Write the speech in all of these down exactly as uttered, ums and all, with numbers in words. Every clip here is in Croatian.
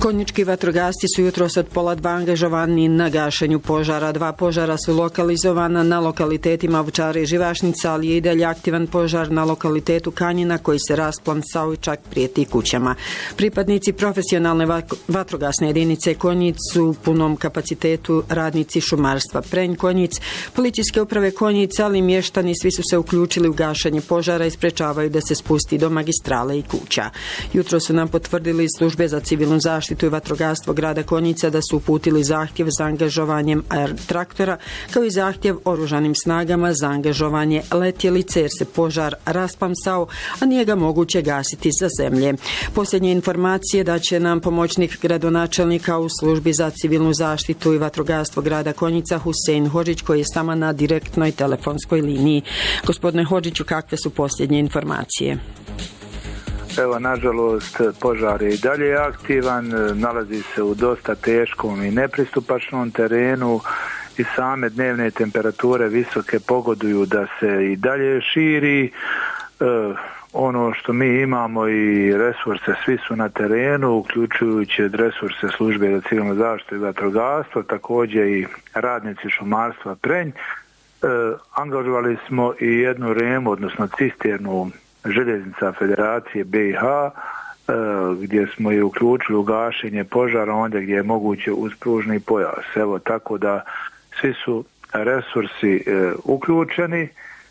Konjički vatrogasci su jutros od pola dva angažovani na gašenju požara. Dva požara su lokalizovana na lokalitetima Ovčare i Živašnica, ali je i dalje aktivan požar na lokalitetu Kanjina koji se rasplamsao i čak prijeti kućama. Pripadnici profesionalne vatrogasne jedinice Konjic su u punom kapacitetu radnici šumarstva Prenj Konjic, policijske uprave Konjic, ali i mještani, svi su se uključili u gašenje požara i sprečavaju da se spusti do magistrale i kuća. Jutro su nam potvrdili službe za civilnu zaštitu i vatrogastvo grada Konjica da su uputili zahtjev za angažovanjem air traktora, kao i zahtjev oružanim snagama za angažovanje letjelice jer se požar rasplamsao, a nije ga moguće gasiti sa zemlje. Posljednje informacije da će nam pomoćnik gradonačelnika u službi za civilnu zaštitu i vatrogastvo grada Konjica Husein Hodžić, koji je s nama na direktnoj telefonskoj liniji. Gospodine Hodžiću, kakve su posljednje informacije? Evo, nažalost, požar je i dalje aktivan, nalazi se u dosta teškom i nepristupačnom terenu i same dnevne temperature visoke pogoduju da se i dalje širi. E, ono što mi imamo i resurse, svi su na terenu, uključujući resurse službe za civilnu zaštitu i vatrogastvo, također i radnici šumarstva Prenj. E, angažovali smo i jednu remu, odnosno cisternu Željeznica Federacije B i H, gdje smo i uključili u gašenje požara onda gdje je moguće uz pružni pojas. Evo, tako da svi su resursi uključeni.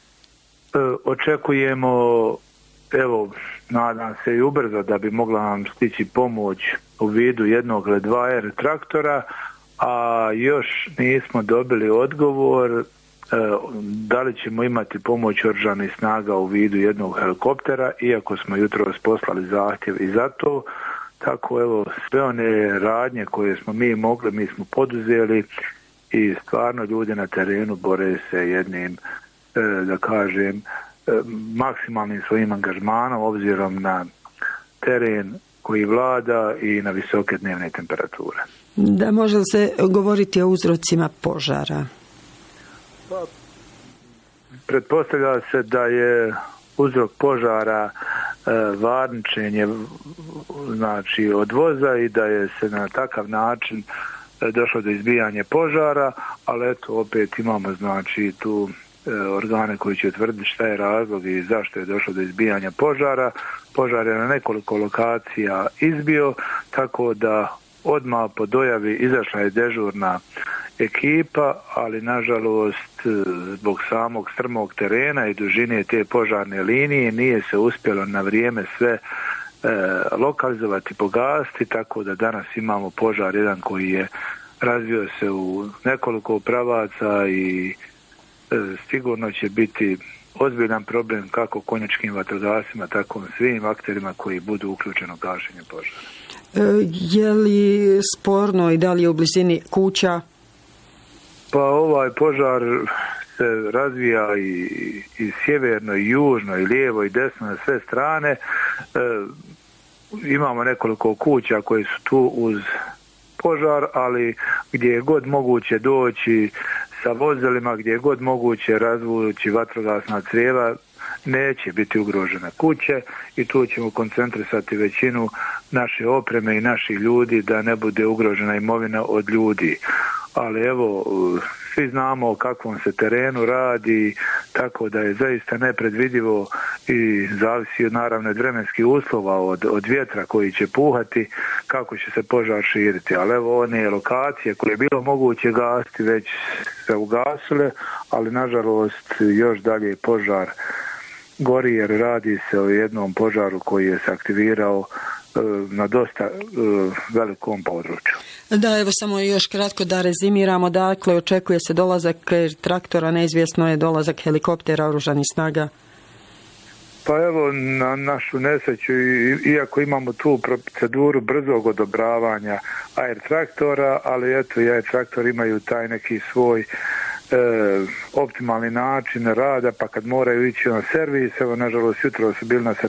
Očekujemo, evo, nadam se i ubrzo da bi mogla nam stići pomoć u vidu jednog ili dva air traktora, a još nismo dobili odgovor da li ćemo imati pomoć oružanih snaga u vidu jednog helikoptera, iako smo jutros poslali zahtjev i za to. Tako, evo, sve one radnje koje smo mi mogli, mi smo poduzeli i stvarno ljudi na terenu bore se jednim, da kažem, maksimalnim svojim angažmanom obzirom na teren koji vlada i na visoke dnevne temperature. Da, može li se govoriti o uzrocima požara? Pa, pretpostavlja se da je uzrok požara e, varničenje, znači od voza, i da je se na takav način e, došlo do izbijanja požara, ali eto opet imamo znači tu e, organe koji će utvrditi šta je razlog i zašto je došlo do izbijanja požara. Požar je na nekoliko lokacija izbio, tako da odmah po dojavi izašla je dežurna ekipa, ali nažalost zbog samog strmog terena i dužine te požarne linije nije se uspjelo na vrijeme sve e, lokalizovati, pogasiti, tako da danas imamo požar jedan koji je razvio se u nekoliko pravaca i e, sigurno će biti ozbiljan problem kako konjičkim vatrogascima, tako i svim akterima koji budu uključeni u gašenje požara. E, je li sporno i da li je u blizini kuća? Pa ovaj požar se razvija i, i sjeverno, i južno, i lijevo, i desno, na sve strane. E, imamo nekoliko kuća koje su tu uz požar, ali gdje je god moguće doći sa vozilima, gdje je god moguće razvući vatrogasna crijeva, neće biti ugrožene kuće i tu ćemo koncentrisati većinu naše opreme i naših ljudi da ne bude ugrožena imovina od ljudi. Ali evo, svi znamo o kakvom se terenu radi, tako da je zaista nepredvidivo i zavisi od naravno vremenskih uslova, od, od vjetra koji će puhati, kako će se požar širiti. Ali evo, one lokacije koje je bilo moguće gasiti već se ugasile, ali nažalost još dalje požar gori jer radi se o jednom požaru koji je se aktivirao na dosta uh, velikom području. Da, evo samo još kratko da rezimiramo. Dakle, očekuje se dolazak traktora, neizvjesno je dolazak helikoptera oružanih snaga. Pa evo, na našu nesreću, iako imamo tu proceduru brzog odobravanja air traktora, ali eto, i air traktor imaju taj neki svoj e, optimalni način rada, pa kad moraju ići na servis, evo, nažalost, jutro su bili na